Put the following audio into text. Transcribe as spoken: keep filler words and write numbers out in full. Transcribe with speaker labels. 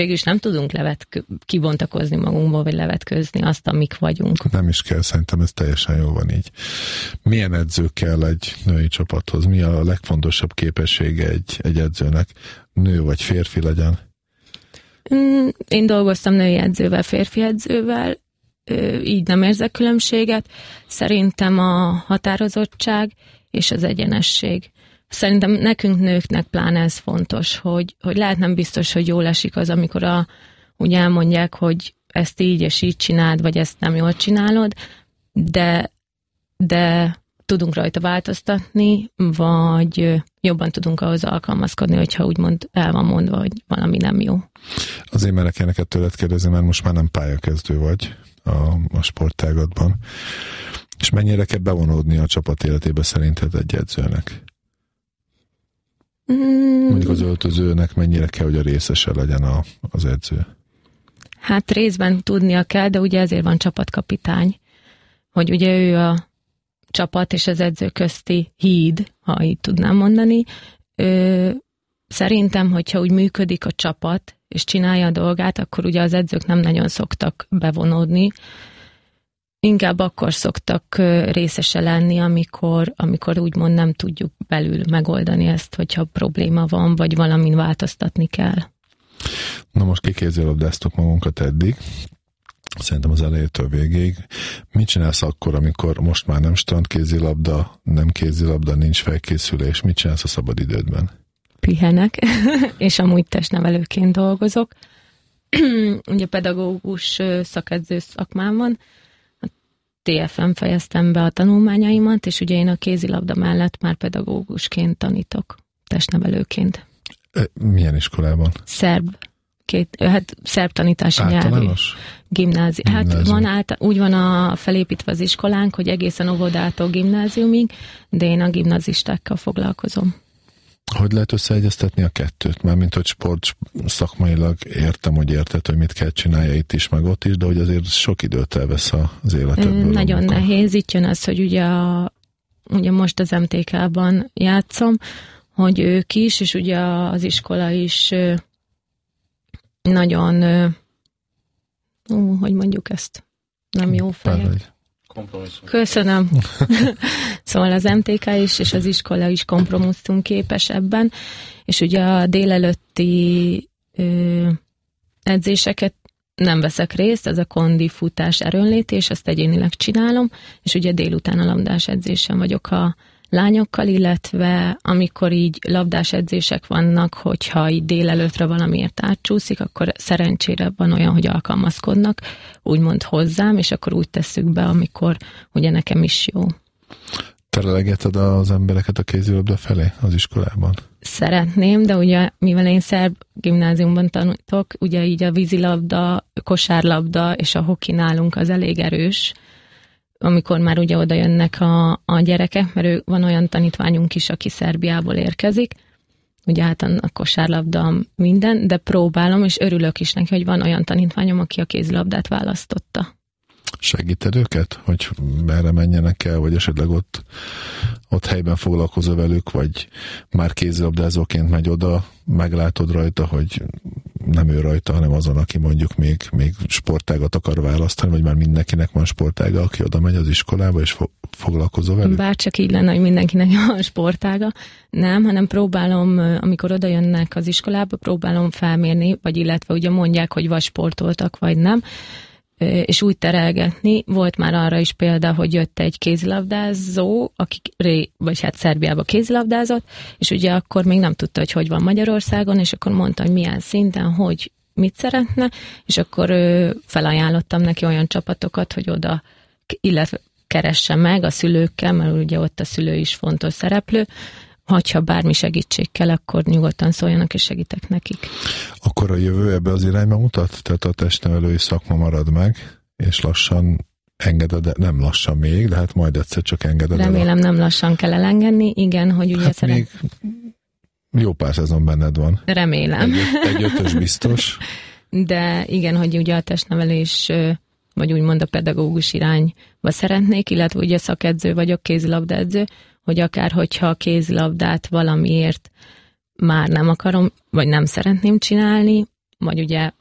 Speaker 1: és nem tudunk levet, kibontakozni magunkból, vagy levetkőzni azt, amik vagyunk.
Speaker 2: Nem is kell, szerintem ez teljesen jó van így. Milyen edző kell egy női csapathoz? Mi a legfontosabb képessége egy, egy edzőnek? Nő vagy férfi legyen?
Speaker 1: Én dolgoztam női edzővel, férfi edzővel, így nem érzek különbséget. Szerintem a határozottság és az egyenesség. Szerintem nekünk nőknek pláne ez fontos, hogy, hogy lehet nem biztos, hogy jól esik az, amikor a, úgy elmondják, hogy ezt így és így csináld, vagy ezt nem jól csinálod, de, de tudunk rajta változtatni, vagy jobban tudunk ahhoz alkalmazkodni, hogyha úgymond el van mondva, hogy valami nem jó.
Speaker 2: Azért merek ilyeneket tőled kérdezni, mert most már nem pályakezdő vagy a, a sportágatban. És mennyire kell bevonódni a csapat életébe szerinted egy edzőnek? Mm. Mondjuk az öltözőnek mennyire kell, hogy a részese legyen a, az edző?
Speaker 1: Hát részben tudnia kell, de ugye ezért van csapatkapitány, hogy ugye ő a csapat és az edző közti híd, ha így tudnám mondani. Ö, szerintem, hogyha úgy működik a csapat, és csinálja a dolgát, akkor ugye az edzők nem nagyon szoktak bevonódni. Inkább akkor szoktak részese lenni, amikor, amikor úgymond nem tudjuk belül megoldani ezt, hogyha probléma van, vagy valamin változtatni kell.
Speaker 2: Na most kikézilabdáztok magunkat eddig. Szerintem az elejétől végéig. Mit csinálsz akkor, amikor most már nem strandkézilabda, nem kézilabda, nincs felkészülés? Mit csinálsz a szabadidődben?
Speaker 1: Pihenek, és amúgy testnevelőként dolgozok. Ugye pedagógus szakedző szakmám van. A té ef en fejeztem be a tanulmányaimat, és ugye én a kézilabda mellett már pedagógusként tanítok, testnevelőként.
Speaker 2: Milyen iskolában?
Speaker 1: Szerb. Két, hát szerb tanítási nyelvű.
Speaker 2: Általános?
Speaker 1: Gimnázium. Hát van által, úgy van a felépítve az iskolánk, hogy egészen óvodától gimnáziumig, de én a gimnazistákkal foglalkozom.
Speaker 2: Hogy lehet összeegyeztetni a kettőt? Mert mint hogy sport szakmailag értem, hogy érted, hogy mit kell csinálja itt is, meg ott is, de hogy azért sok időt elvesz az életedből.
Speaker 1: Nagyon
Speaker 2: amikor...
Speaker 1: nehéz. Itt jön az, hogy ugye, a, ugye most az em té ká-ban játszom, hogy ők is, és ugye az iskola is nagyon, ó, hogy mondjuk ezt, nem jó fejek. Köszönöm. Szóval az em té ká is, és az iskola is kompromisszum képes ebben, és ugye a délelőtti ö, edzéseket nem veszek részt, ez a kondi, futás, erőnlétés, azt egyénileg csinálom, és ugye délután a labdás edzésen vagyok a lányokkal, illetve amikor így labdás edzések vannak, hogyha így délelőttre valamiért átcsúszik, akkor szerencsére van olyan, hogy alkalmazkodnak, úgymond hozzám, és akkor úgy tesszük be, amikor ugye nekem is jó.
Speaker 2: Terelegeted az embereket a kézilabda felé az iskolában? Szeretném,
Speaker 1: de ugye mivel én szerb gimnáziumban tanítok, ugye így a vízilabda, kosárlabda és a hoki nálunk az elég erős, amikor már ugye oda jönnek a, a gyerekek, mert ő, van olyan tanítványunk is, aki Szerbiából érkezik, ugye hát a kosárlabda minden, de próbálom, és örülök is neki, hogy van olyan tanítványom, aki a kézilabdát választotta.
Speaker 2: Segíted őket, hogy merre menjenek el, vagy esetleg ott, ott helyben foglalkozol velük, vagy már kézilabdázóként megy oda, meglátod rajta, hogy nem ő rajta, hanem azon, aki mondjuk még, még sportágat akar választani, vagy már mindenkinek van sportága, aki oda megy az iskolába, és fo- foglalkozol velük?
Speaker 1: Bárcsak így lenne, hogy mindenkinek van sportága. Nem, hanem próbálom, amikor oda jönnek az iskolába, próbálom felmérni, vagy illetve ugye mondják, hogy vagy sportoltak, vagy nem, és úgy terelgetni. Volt már arra is példa, hogy jött egy kézilabdázó, aki ré, vagy hát Szerbiába kézilabdázott, és ugye akkor még nem tudta, hogy hogy van Magyarországon, és akkor mondta, hogy milyen szinten, hogy mit szeretne, és akkor felajánlottam neki olyan csapatokat, hogy oda, illetve keresse meg a szülőkkel, mert ugye ott a szülő is fontos szereplő, hogyha bármi segítség kell, akkor nyugodtan szóljanak, és segítek nekik.
Speaker 2: Akkor a jövő ebbe az irányba mutat? Tehát a testnevelői szakma marad meg, és lassan engeded, nem lassan még, de hát majd egyszer csak engeded.
Speaker 1: Remélem
Speaker 2: el a...
Speaker 1: nem lassan kell elengedni, igen, hogy ugye
Speaker 2: hát
Speaker 1: szeret...
Speaker 2: még jó pár szezon benned van.
Speaker 1: Remélem.
Speaker 2: Egy, egy ötös biztos.
Speaker 1: De igen, hogy ugye a testnevelés, vagy úgymond a pedagógus irányba szeretnék, illetve ugye szakedző vagyok, kézilabdaedző, hogy akár hogyha a kézilabdát valamiért már nem akarom, vagy nem szeretném csinálni, vagy ugye